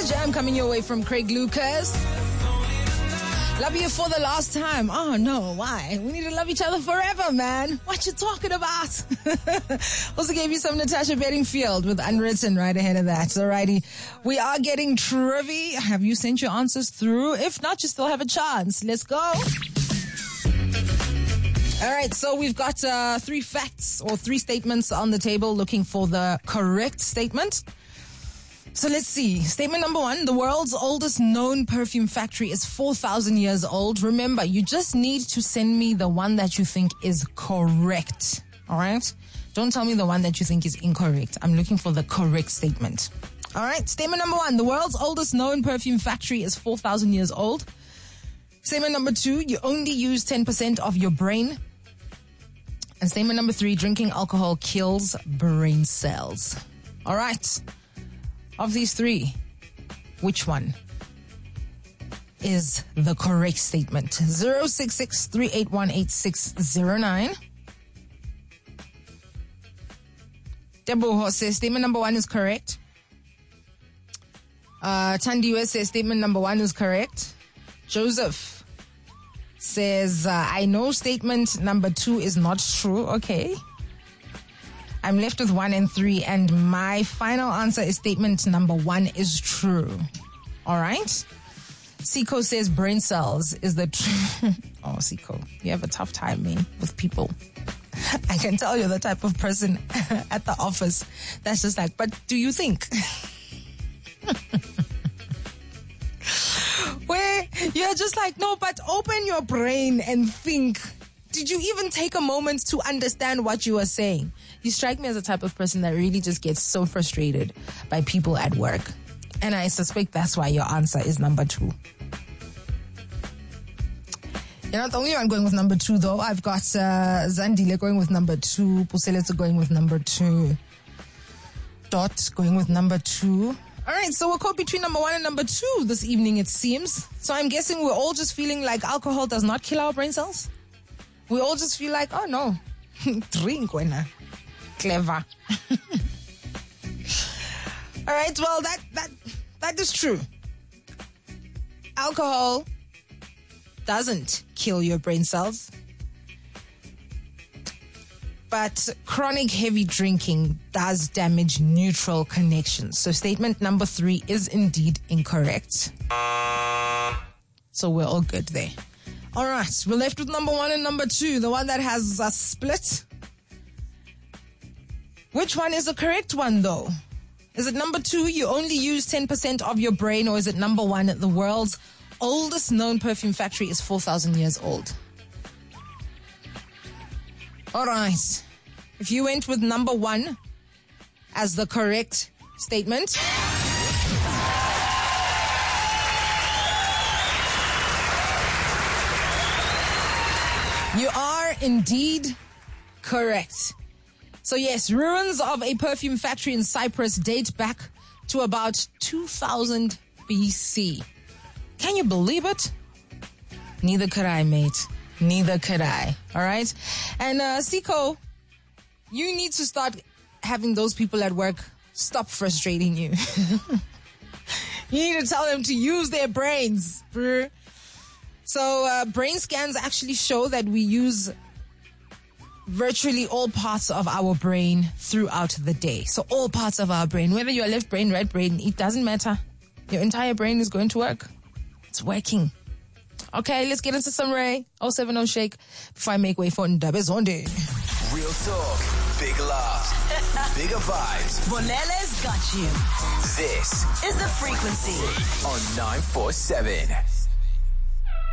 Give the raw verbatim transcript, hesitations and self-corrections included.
Jam coming your way from Craig Lucas. Love you for the last time. Oh no, why? We need to love each other forever, man. What you talking about? Also gave you some Natasha Bedingfield with Unwritten right ahead of that. Alrighty. We are getting trivia. Have you sent your answers through? If not, you still have a chance. Let's go. Alright, so we've got uh, three facts or three statements on the table looking for the correct statement. So let's see. Statement number one, the world's oldest known perfume factory is four thousand years old. Remember, you just need to send me the one that you think is correct. All right? Don't tell me the one that you think is incorrect. I'm looking for the correct statement. All right? Statement number one, the world's oldest known perfume factory is four thousand years old. Statement number two, you only use ten percent of your brain. And statement number three, drinking alcohol kills brain cells. All right. Of these three, which one is the correct statement? zero six six, three eight one, eight six zero nine. Deboho says statement number one is correct. Uh, Tandiwe says statement number one is correct. Joseph says, uh, I know statement number two is not true. Okay. I'm left with one and three, and my final answer is statement number one is true. All right? Siko says brain cells is the true. Oh, Siko, you have a tough time, man, with people. I can tell you're the type of person at the office that's just like, but do you think? Where you're just like, no, but open your brain and think. Did you even take a moment to understand what you were saying? You strike me as the type of person that really just gets so frustrated by people at work. And I suspect that's why your answer is number two. You're not the only one going with number two, though. I've got uh, Zandile going with number two. Puseletsa going with number two. Dot going with number two. All right, so we're caught between number one and number two this evening, it seems. So I'm guessing we're all just feeling like alcohol does not kill our brain cells. We all just feel like, oh no, drink, winner. Clever. All right, well, that, that, that is true. Alcohol doesn't kill your brain cells. But chronic heavy drinking does damage neutral connections. So statement number three is indeed incorrect. So we're all good there. All right, we're left with number one and number two, the one that has a split. Which one is the correct one, though? Is it number two, you only use ten percent of your brain, or is it number one, the world's oldest known perfume factory is four thousand years old? All right. If you went with number one as the correct statement, you are indeed correct. So yes, ruins of a perfume factory in Cyprus date back to about two thousand B C. Can you believe it? Neither could I, mate. Neither could I. All right? And uh, Siko, you need to start having those people at work stop frustrating you. You need to tell them to use their brains, bro. So uh, brain scans actually show that we use virtually all parts of our brain throughout the day. So all parts of our brain, whether you're left brain, right brain, it doesn't matter. Your entire brain is going to work. It's working. Okay, let's get into some Ray. oh seven oh Shake before I make way for Ndabe Zonde. Real talk, big laughs, bigger vibes. Bolele's got you. This is The Frequency on nine four seven.